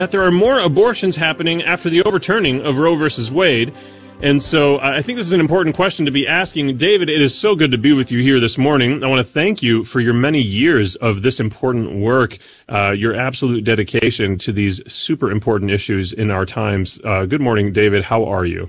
that there are more abortions happening after the overturning of Roe versus Wade. And so I think this is an important question to be asking. David, it is so good to be with you here this morning. I want to thank you for your many years of this important work, your absolute dedication to these super important issues in our times. Good morning, David. How are you?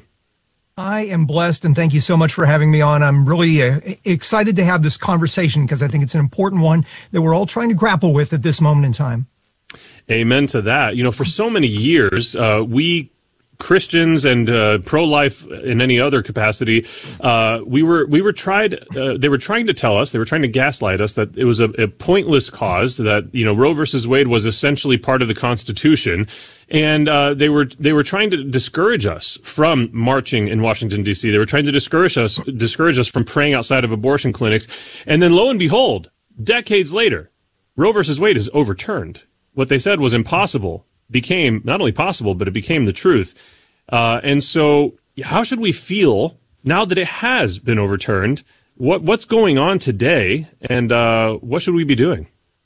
I am blessed, and thank you so much for having me on. I'm really excited to have this conversation because I think it's an important one that we're all trying to grapple with at this moment in time. Amen to that. You know, for so many years, we Christians and pro-life in any other capacity, we were tried. They were trying to tell us, they were trying to gaslight us that it was a pointless cause. That Roe versus Wade was essentially part of the Constitution, and they were trying to discourage us from marching in Washington D.C. They were trying to discourage us from praying outside of abortion clinics, and then lo and behold, decades later, Roe versus Wade is overturned. What they said was impossible became not only possible, but it became the truth. And so how should we feel now that it has been overturned? What's going on today, and what should we be doing?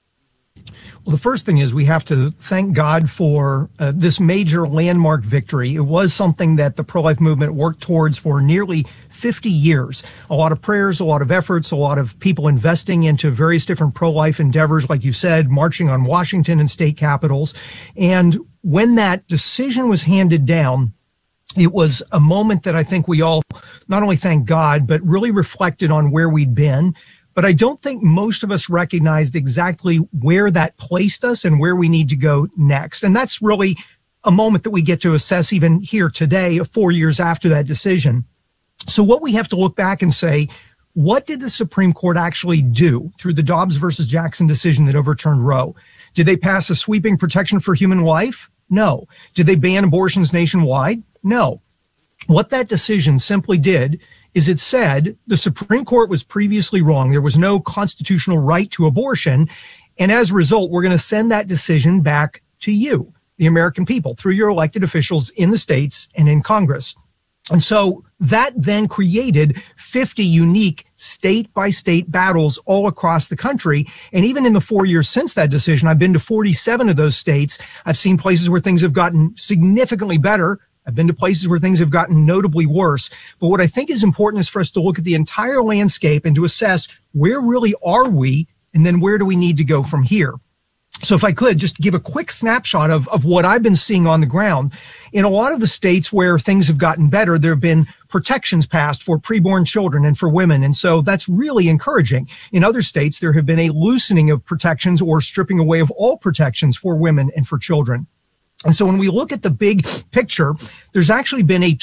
Well, the first thing is we have to thank God for this major landmark victory. It was something that the pro-life movement worked towards for nearly 50 years. A lot of prayers, a lot of efforts, a lot of people investing into various different pro-life endeavors, like you said, marching on Washington and state capitals. And when that decision was handed down, it was a moment that I think we all not only thanked God, but really reflected on where we'd been. But I don't think most of us recognized exactly where that placed us and where we need to go next. And that's really a moment that we get to assess even here today, 4 years after that decision. So what we have to look back and say, what did the Supreme Court actually do through the Dobbs versus Jackson decision that overturned Roe? Did they pass a sweeping protection for human life? No. Did they ban abortions nationwide? No. What that decision simply did is it said the Supreme Court was previously wrong. There was no constitutional right to abortion. And as a result, we're going to send that decision back to you, the American people, through your elected officials in the states and in Congress. And so that then created 50 unique state-by-state battles all across the country. And even in the 4 years since that decision, I've been to 47 of those states. I've seen places where things have gotten significantly better. I've been to places where things have gotten notably worse. But what I think is important is for us to look at the entire landscape and to assess where really are we, and then where do we need to go from here. So if I could just give a quick snapshot of what I've been seeing on the ground. In a lot of the states where things have gotten better, there have been protections passed for preborn children and for women. And so that's really encouraging. In other states, there have been a loosening of protections or stripping away of all protections for women and for children. And so when we look at the big picture, there's actually been a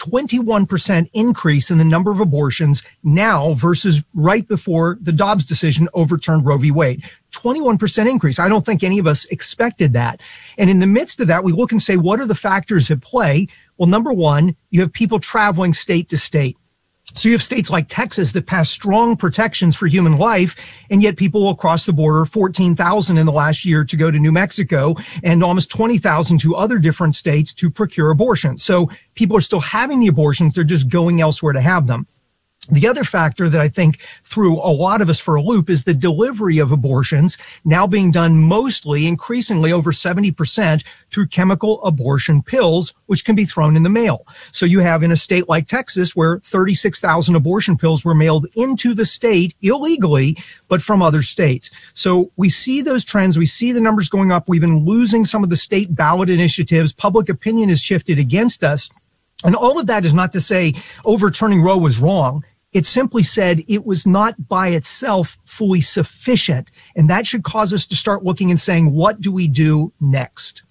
21% increase in the number of abortions now versus right before the Dobbs decision overturned Roe v. Wade. 21% increase. I don't think any of us expected that. And in the midst of that, we look and say, what are the factors at play? Well, number one, you have people traveling state to state. So you have states like Texas that pass strong protections for human life, and yet people will cross the border 14,000 in the last year to go to New Mexico and almost 20,000 to other different states to procure abortions. So people are still having the abortions. They're just going elsewhere to have them. The other factor that I think threw a lot of us for a loop is the delivery of abortions now being done mostly, increasingly over 70% through chemical abortion pills, which can be thrown in the mail. So you have in a state like Texas where 36,000 abortion pills were mailed into the state illegally, but from other states. So we see those trends. We see the numbers going up. We've been losing some of the state ballot initiatives. Public opinion has shifted against us. And all of that is not to say overturning Roe was wrong. It simply said it was not by itself fully sufficient. And that should cause us to start looking and saying, what do we do next?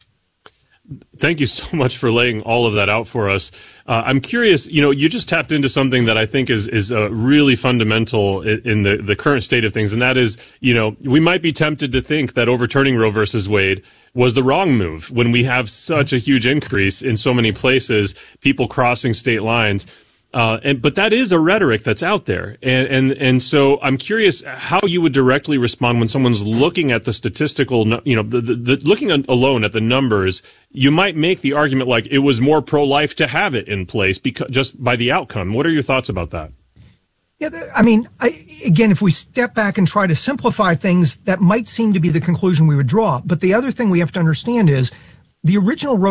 Thank you so much for laying all of that out for us. I'm curious, you just tapped into something that I think is really fundamental in the current state of things. And that is, we might be tempted to think that overturning Roe versus Wade was the wrong move when we have such a huge increase in so many places, people crossing state lines. But that is a rhetoric that's out there. And so I'm curious how you would directly respond when someone's looking at the statistical, looking alone at the numbers. You might make the argument like it was more pro-life to have it in place because just by the outcome. What are your thoughts about that? Yeah, I mean, again, if we step back and try to simplify things, that might seem to be the conclusion we would draw. But the other thing we have to understand is The original